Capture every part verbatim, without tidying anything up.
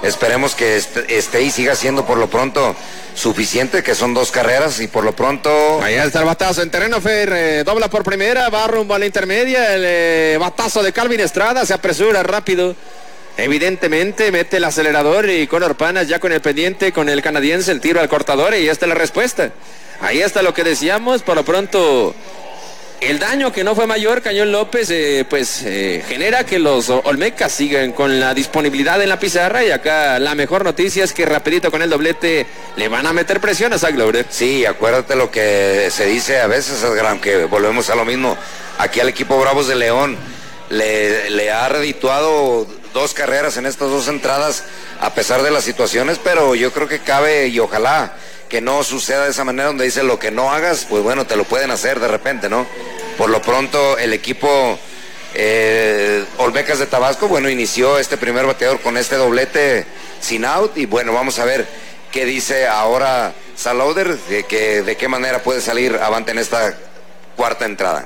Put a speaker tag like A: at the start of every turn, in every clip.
A: esperemos que esté, esté y siga siendo por lo pronto suficiente, que son dos carreras y por lo pronto...
B: Ahí está el batazo en terreno fair, eh, dobla por primera, va rumbo a la intermedia, el eh, batazo de Calvin Estrada, se apresura rápido, evidentemente mete el acelerador y Conor Panas ya con el pendiente, con el canadiense, el tiro al cortador y ya está la respuesta. Ahí está lo que decíamos, por lo pronto... El daño que no fue mayor, Cañón López, eh, pues eh, genera que los Olmecas sigan con la disponibilidad en la pizarra y acá la mejor noticia es que rapidito con el doblete le van a meter presión a Zach Lowder.
A: Sí, acuérdate lo que se dice a veces, Edgar, aunque volvemos a lo mismo, aquí al equipo Bravos de León le, le ha redituado dos carreras en estas dos entradas a pesar de las situaciones, pero yo creo que cabe y ojalá que no suceda de esa manera donde dice lo que no hagas, pues bueno, te lo pueden hacer de repente, ¿no? Por lo pronto el equipo eh, Olmecas de Tabasco, bueno, inició este primer bateador con este doblete sin out y bueno, vamos a ver qué dice ahora Zach Lowder, de, que, de qué manera puede salir avante en esta cuarta entrada.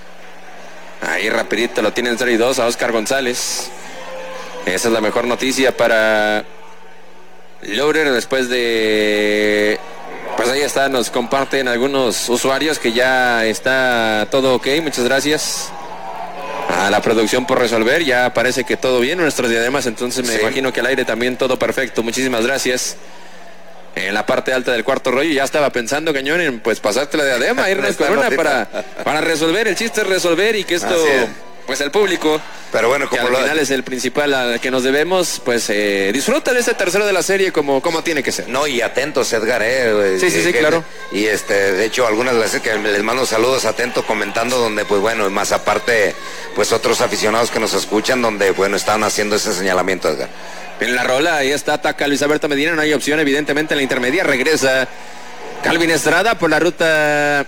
B: Ahí rapidito lo tienen cero y dos a Oscar González. Esa es la mejor noticia para Lowder después de... Pues ahí está, nos comparten algunos usuarios que ya está todo ok, muchas gracias a la producción por resolver, ya parece que todo bien, nuestros diademas, entonces me sí. imagino que al aire también todo perfecto, muchísimas gracias. En la parte alta del cuarto rollo ya estaba pensando, Cañón, en pues pasarte la diadema, irnos con una para, para resolver, el chiste es resolver y que esto... Pues el público,
A: pero bueno, como
B: que al
A: lo...
B: final es el principal al que nos debemos, pues eh, disfruta de este tercero de la serie como, como tiene que ser.
A: No, y atentos, Edgar, eh.
B: Sí, sí, sí,
A: que,
B: claro.
A: Y este, de hecho, algunas veces que les mando saludos atentos comentando donde, pues bueno, más aparte, pues otros aficionados que nos escuchan, donde, bueno, están haciendo ese señalamiento, Edgar.
B: En la rola, ahí está, ataca Luis Alberto Medina, no hay opción, evidentemente en la intermedia, regresa Calvin Estrada por la ruta...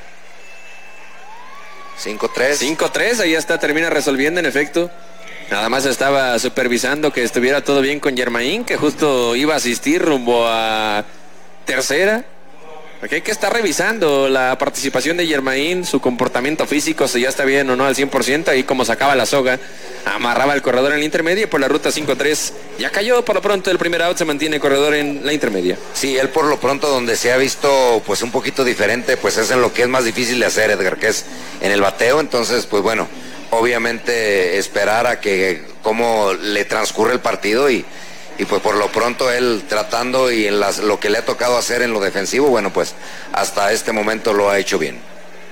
A: cinco tres.
B: cinco tres, ahí está, termina resolviendo en efecto. Nada más estaba supervisando que estuviera todo bien con Germain, que justo iba a asistir rumbo a tercera. Porque hay que estar revisando la participación de Germain, su comportamiento físico, si ya está bien o no al cien por ciento, ahí como sacaba la soga, amarraba el corredor en la intermedia y por la ruta cinco tres ya cayó por lo pronto el primer out, se mantiene el corredor en la intermedia.
A: Sí, él por lo pronto donde se ha visto pues un poquito diferente, pues es en lo que es más difícil de hacer, Edgar, que es en el bateo, entonces pues bueno, obviamente esperar a que cómo le transcurre el partido y Y pues por lo pronto él tratando y en las, lo que le ha tocado hacer en lo defensivo, bueno, pues hasta este momento lo ha hecho bien.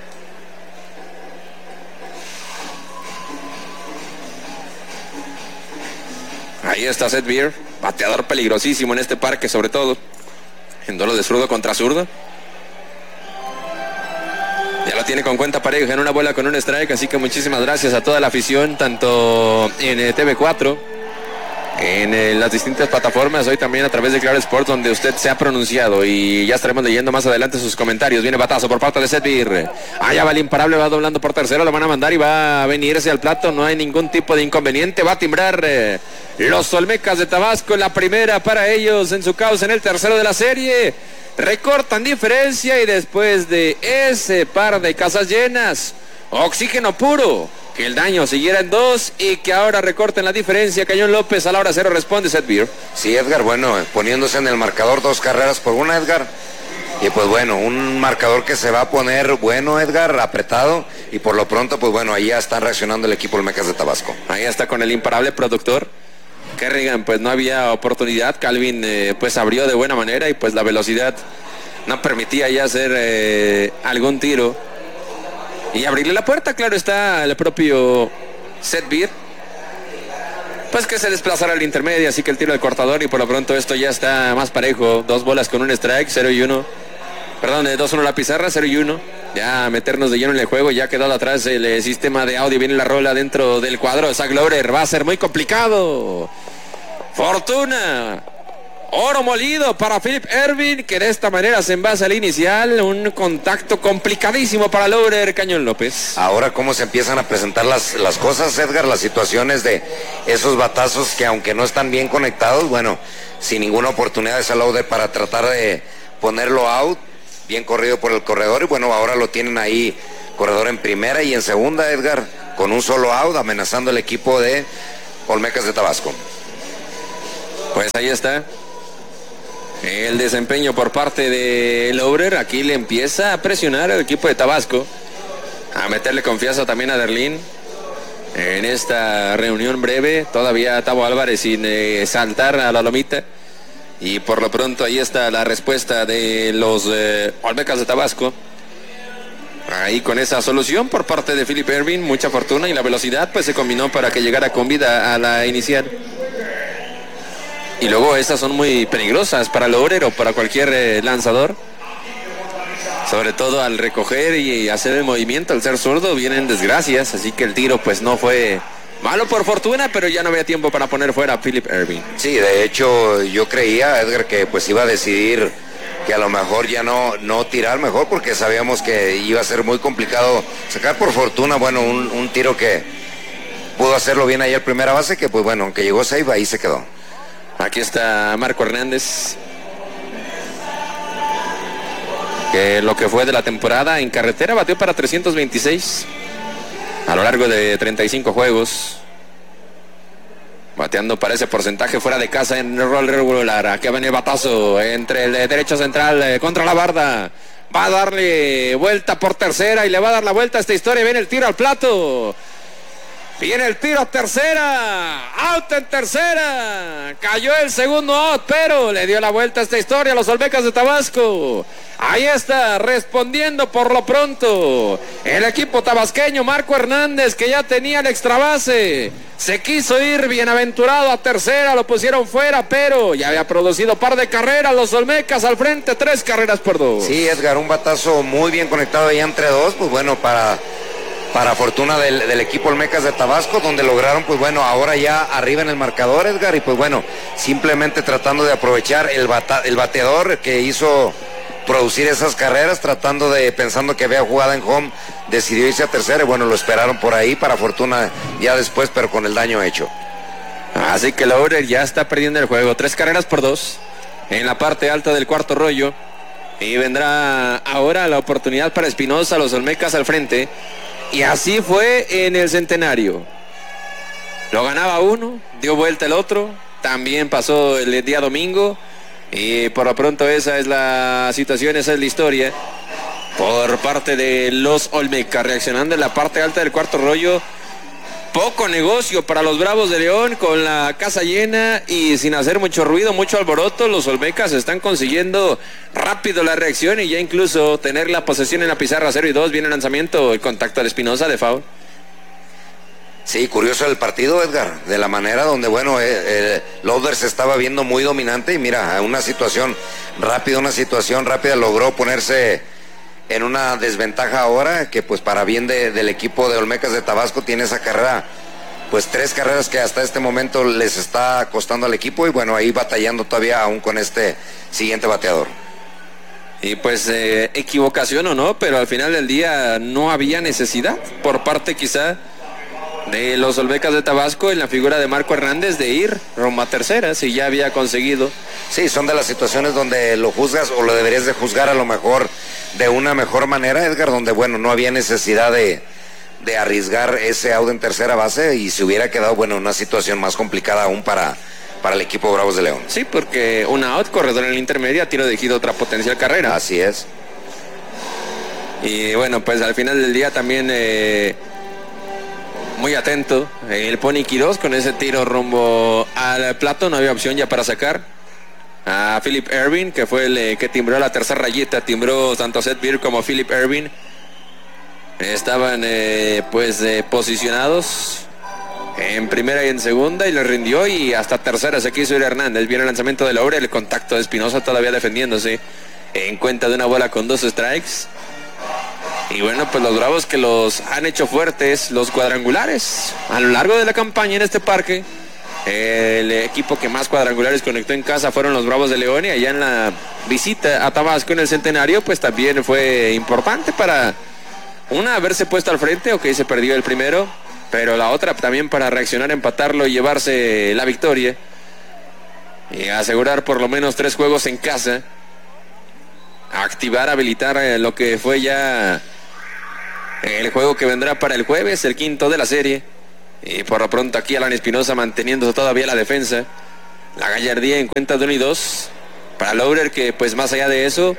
B: Ahí está Seth Beer, bateador peligrosísimo en este parque, sobre todo en duelo de zurdo contra zurdo. Ya lo tiene con cuenta pareja en una bola con un strike, así que muchísimas gracias a toda la afición, tanto en eh, T V cuatro, en eh, las distintas plataformas, hoy también a través de Claro Sports, donde usted se ha pronunciado y ya estaremos leyendo más adelante sus comentarios. Viene batazo por parte de Seth Beer. Allá va el imparable, va doblando por tercero, lo van a mandar y va a venirse al plato, no hay ningún tipo de inconveniente, va a timbrar eh, los Olmecas de Tabasco, la primera para ellos en su causa en el tercero de la serie. Recortan diferencia y después de ese par de casas llenas, oxígeno puro, que el daño siguiera en dos y que ahora recorten la diferencia. Cañón López a la hora cero responde Seth Beer.
A: Sí, Edgar, bueno, poniéndose en el marcador dos carreras por una, Edgar. Y pues bueno, un marcador que se va a poner bueno, Edgar, apretado. Y por lo pronto, pues bueno, ahí ya están reaccionando el equipo Olmecas de Tabasco.
B: Ahí está con el imparable productor. Kerrigan, pues no había oportunidad. Calvin, eh, pues abrió de buena manera y pues la velocidad no permitía ya hacer eh, algún tiro. Y abrirle la puerta, claro está, el propio Seth Beer. Pues que se desplazara al intermedio, así que el tiro del cortador y por lo pronto esto ya está más parejo. Dos bolas con un strike, cero y uno. Perdón, dos uno la pizarra, cero y uno. Ya meternos de lleno en el juego, ya ha quedado atrás el eh, sistema de audio, viene la rola dentro del cuadro. Zach Lowder, va a ser muy complicado. Fortuna. Oro molido para Philip Ervin, que de esta manera se envasa al inicial. Un contacto complicadísimo para Lowder, Cañón López.
A: Ahora cómo se empiezan a presentar las, las cosas, Edgar, las situaciones de esos batazos que aunque no están bien conectados, bueno, sin ninguna oportunidad de Lowder para tratar de ponerlo out, bien corrido por el corredor y bueno, ahora lo tienen ahí, corredor en primera y en segunda, Edgar, con un solo out, amenazando el equipo de Olmecas de Tabasco.
B: Pues ahí está el desempeño por parte de Lourer. Aquí le empieza a presionar el equipo de Tabasco, a meterle confianza también a Derlín en esta reunión breve. Todavía Tavo Álvarez sin eh, saltar a la lomita. Y por lo pronto ahí está la respuesta de los eh, Olmecas de Tabasco. Ahí con esa solución por parte de Philip Ervin, mucha fortuna, y la velocidad pues se combinó para que llegara con vida a la inicial. Y luego esas son muy peligrosas para Lourer o para cualquier eh, lanzador. Sobre todo al recoger y hacer el movimiento, al ser zurdo, vienen desgracias. Así que el tiro pues no fue malo por fortuna, pero ya no había tiempo para poner fuera a Philip Ervin.
A: Sí, de hecho yo creía, Edgar, que pues iba a decidir que a lo mejor ya no, no tirar mejor, porque sabíamos que iba a ser muy complicado sacar. Por fortuna, bueno, un, un tiro que pudo hacerlo bien ayer primera base, que pues bueno, aunque llegó safe, ahí se quedó.
B: Aquí está Marco Hernández, que lo que fue de la temporada en carretera batió para trescientos veintiséis a lo largo de treinta y cinco juegos, bateando para ese porcentaje fuera de casa en el rol regular. Aquí viene el batazo entre el derecho central eh, contra la barda, va a darle vuelta por tercera y le va a dar la vuelta a esta historia. Viene el tiro al plato, viene el tiro a tercera, out en tercera, cayó el segundo out, pero le dio la vuelta a esta historia a los Olmecas de Tabasco. Ahí está, respondiendo por lo pronto el equipo tabasqueño. Marco Hernández, que ya tenía el extra base, se quiso ir bienaventurado a tercera, lo pusieron fuera, pero ya había producido par de carreras. Los Olmecas al frente, tres carreras por dos.
A: Sí, Edgar, un batazo muy bien conectado ahí entre dos, pues bueno, para... para fortuna del, del equipo Olmecas de Tabasco, donde lograron, pues bueno, ahora ya arriba en el marcador, Edgar, y pues bueno, simplemente tratando de aprovechar el, bata, el bateador que hizo producir esas carreras, tratando de, pensando que había jugada en home, decidió irse a tercera, y bueno, lo esperaron por ahí, para fortuna ya después, pero con el daño hecho.
B: Así que Lourer ya está perdiendo el juego, tres carreras por dos, en la parte alta del cuarto rollo, y vendrá ahora la oportunidad para Espinosa, los Olmecas al frente. Y así fue en el Centenario. Lo ganaba uno, dio vuelta el otro. También pasó el día domingo. Y por lo pronto esa es la situación, esa es la historia. Por parte de los Olmecas, reaccionando en la parte alta del cuarto rollo. Poco negocio para los Bravos de León, con la casa llena y sin hacer mucho ruido, mucho alboroto. Los Olmecas están consiguiendo rápido la reacción y ya incluso tener la posesión en la pizarra. Cero y dos, viene el lanzamiento, el contacto de Espinosa de foul.
A: Sí, curioso el partido, Edgar, de la manera donde, bueno, eh, eh, Lourer se estaba viendo muy dominante, y mira, una situación rápida, una situación rápida, logró ponerse en una desventaja ahora, que pues para bien de, del equipo de Olmecas de Tabasco tiene esa carrera, pues tres carreras que hasta este momento les está costando al equipo, y bueno, ahí batallando todavía aún con este siguiente bateador.
B: Y pues eh, equivocación o no, pero al final del día no había necesidad por parte quizá de los Olmecas de Tabasco, en la figura de Marco Hernández, de ir rumbo a tercera, si ya había conseguido.
A: Sí, son de las situaciones donde lo juzgas o lo deberías de juzgar a lo mejor de una mejor manera, Edgar, donde bueno, no había necesidad de, de arriesgar ese out en tercera base, y se hubiera quedado, bueno, una situación más complicada aún para, para el equipo Bravos de León.
B: Sí, porque un out, corredor en la intermedia, tiro de giro, otra potencial carrera.
A: Así es.
B: Y bueno, pues al final del día también eh, muy atento el Pony Quirós con ese tiro rumbo al plato. No había opción ya para sacar a Philip Ervin, que fue el eh, que timbró la tercera rayita, timbró tanto Seth Beer como Philip Ervin. Estaban eh, pues eh, posicionados en primera y en segunda, y le rindió, y hasta tercera se quiso ir Hernández. Viene el lanzamiento de Lourer, el contacto de Espinosa todavía defendiéndose en cuenta de una bola con dos strikes. Y bueno, pues los Bravos que los han hecho fuertes, los cuadrangulares a lo largo de la campaña en este parque. El equipo que más cuadrangulares conectó en casa fueron los Bravos de León, y allá en la visita a Tabasco en el Centenario pues también fue importante para una haberse puesto al frente, ok, se perdió el primero, pero la otra también para reaccionar, empatarlo y llevarse la victoria y asegurar por lo menos tres juegos en casa, activar, habilitar eh, lo que fue ya el juego que vendrá para el jueves, el quinto de la serie. Y por lo pronto aquí Alan Espinosa manteniendo todavía la defensa. la gallardía en cuenta de uno y dos para Lourer, que pues más allá de eso,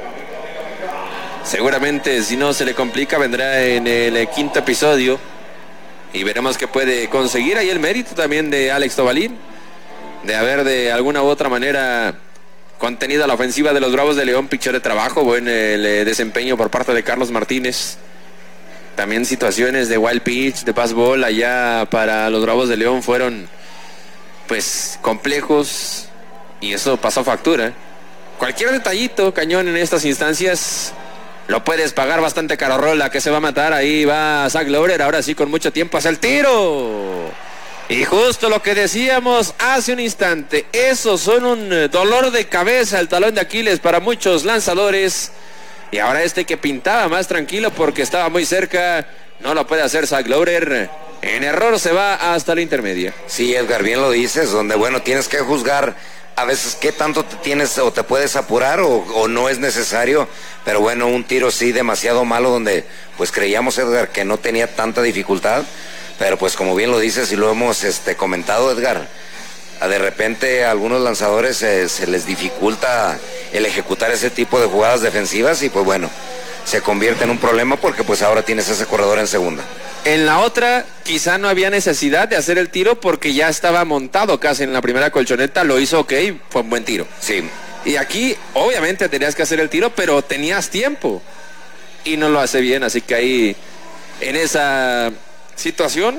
B: seguramente si no se le complica vendrá en el quinto episodio y veremos qué puede conseguir. Ahí el mérito también de Alex Tobalín de haber de alguna u otra manera contenido a la ofensiva de los Bravos de León. Pichó de trabajo, buen el desempeño por parte de Carlos Martínez. También situaciones de wild pitch, de pass ball allá para los Bravos de León fueron pues complejos y eso pasó factura. Cualquier detallito, Cañón, en estas instancias lo puedes pagar bastante caro. Rola que se va a matar, ahí va Zach Lourer, ahora sí con mucho tiempo hacia el tiro. Y justo lo que decíamos hace un instante, esos son un dolor de cabeza, el talón de Aquiles para muchos lanzadores. Y ahora este que pintaba más tranquilo porque estaba muy cerca, no lo puede hacer Zach Lourer. En error se va hasta la intermedia.
A: Sí, Edgar, bien lo dices, donde bueno, tienes que juzgar a veces qué tanto te tienes o te puedes apurar o, o no es necesario, pero bueno, un tiro sí demasiado malo donde pues creíamos, Edgar, que no tenía tanta dificultad, pero pues como bien lo dices y lo hemos este, comentado, Edgar, de repente a algunos lanzadores eh, se les dificulta el ejecutar ese tipo de jugadas defensivas y pues bueno, se convierte en un problema porque pues ahora tienes ese corredor en segunda.
B: En la otra quizá no había necesidad de hacer el tiro porque ya estaba montado casi en la primera colchoneta, lo hizo ok, fue un buen tiro.
A: Sí.
B: Y aquí obviamente tenías que hacer el tiro, pero tenías tiempo y no lo hace bien, así que ahí en esa situación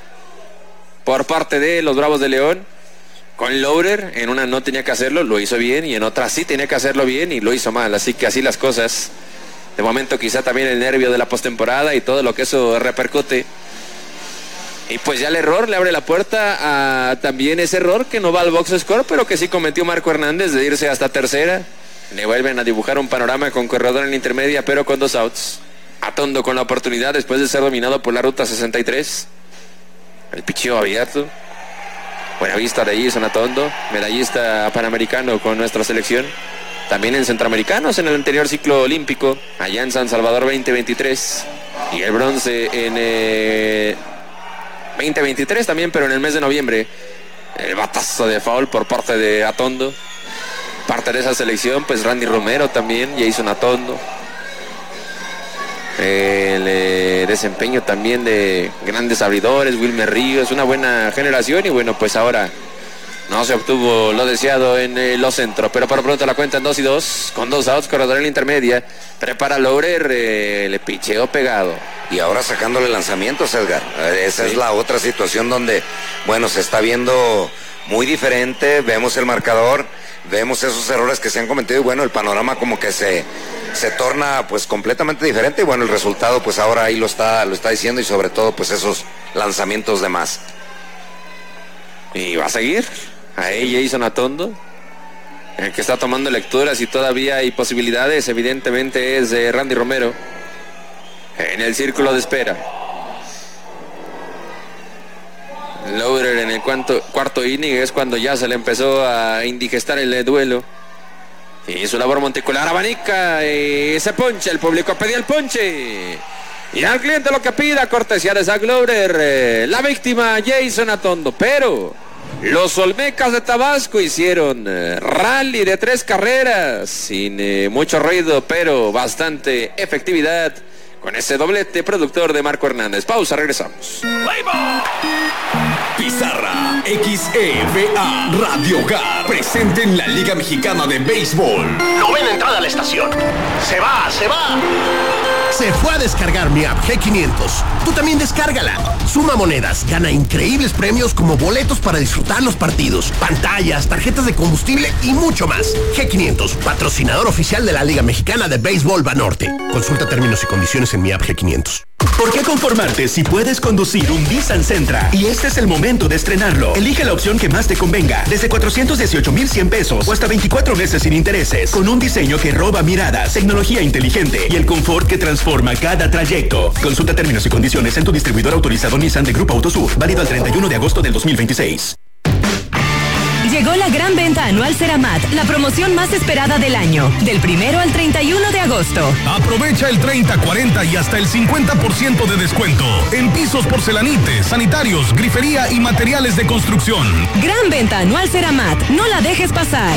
B: por parte de los Bravos de León con Lourer, en una no tenía que hacerlo, lo hizo bien, y en otra sí tenía que hacerlo bien y lo hizo mal, así que así las cosas. De momento quizá también el nervio de la postemporada y todo lo que eso repercute. Y pues ya el error le abre la puerta a también ese error que no va al box score, pero que sí cometió Marco Hernández de irse hasta tercera. Le vuelven a dibujar un panorama con corredor en la intermedia, pero con dos outs. Atondo con la oportunidad después de ser dominado por la ruta sesenta y tres. El picheo abierto. Buena vista de Jason Atondo, medallista panamericano con nuestra selección. También en centroamericanos en el anterior ciclo olímpico, allá en San Salvador veinte veintitrés. Y el bronce en eh, veinte veintitrés también, pero en el mes de noviembre. El batazo de foul por parte de Atondo. Parte de esa selección, pues Randy Romero también, Jason Atondo. El eh, desempeño también de grandes abridores, Wilmer Ríos, una buena generación. Y bueno, pues ahora no se obtuvo lo deseado en eh, los centros, pero por pronto la cuenta en dos y dos, con dos outs, corredor en la intermedia. Prepara Lourer, eh, le picheó pegado.
A: Y ahora sacándole lanzamientos, Edgar. Eh, esa sí es la otra situación donde, bueno, se está viendo muy diferente. Vemos el marcador, vemos esos errores que se han cometido y bueno, el panorama como que se, se torna pues completamente diferente. Y bueno, el resultado pues ahora ahí lo está, lo está diciendo y sobre todo pues esos lanzamientos de más.
B: Y va a seguir. Ahí Jason Atondo, el que está tomando lecturas y todavía hay posibilidades, evidentemente es eh, Randy Romero en el círculo de espera. Lourer en el cuarto, cuarto inning es cuando ya se le empezó a indigestar el eh, duelo y su labor monticular abanica y se poncha, el público pedía el ponche y al cliente lo que pida, cortesía de Zach Lourer, eh, la víctima Jason Atondo, pero los Olmecas de Tabasco hicieron eh, rally de tres carreras, sin eh, mucho ruido, pero bastante efectividad, con ese doblete productor de Marco Hernández. Pausa, regresamos.
C: Pizarra X E V A Radio Hogar presente en la Liga Mexicana de Béisbol.
D: Novena entrada a la estación. Se va, se va.
E: Se fue a descargar mi app G quinientos. Tú también descárgala. Suma monedas, gana increíbles premios como boletos para disfrutar los partidos, pantallas, tarjetas de combustible y mucho más. G quinientos, patrocinador oficial de la Liga Mexicana de Béisbol Banorte. Consulta términos y condiciones en mi app G quinientos.
C: ¿Por qué conformarte si puedes conducir un Nissan Sentra? Y este es el momento de estrenarlo. Elige la opción que más te convenga, desde cuatrocientos dieciocho mil cien pesos o hasta veinticuatro meses sin intereses, con un diseño que roba miradas, tecnología inteligente y el confort que transforma cada trayecto. Consulta términos y condiciones en tu distribuidor autorizado Nissan de Grupo Autosur, válido al treinta y uno de agosto del dos mil veintiséis.
F: Llegó la gran venta anual Ceramat, la promoción más esperada del año, del primero al treinta y uno de agosto.
G: Aprovecha el treinta, cuarenta y hasta el cincuenta por ciento de descuento en pisos porcelanites, sanitarios, grifería y materiales de construcción.
F: Gran venta anual Ceramat, no la dejes pasar.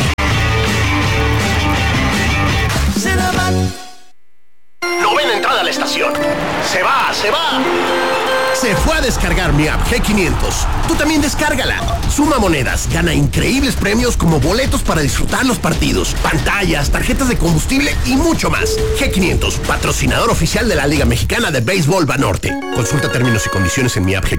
D: Ceramat. Novena entrada a la estación. Se va, se va.
E: Se fue a descargar mi app G quinientos. Tú también descárgala. Suma monedas, gana increíbles premios como boletos para disfrutar los partidos, pantallas, tarjetas de combustible y mucho más. G quinientos, patrocinador oficial de la Liga Mexicana de Béisbol Banorte. Consulta términos y condiciones en mi app G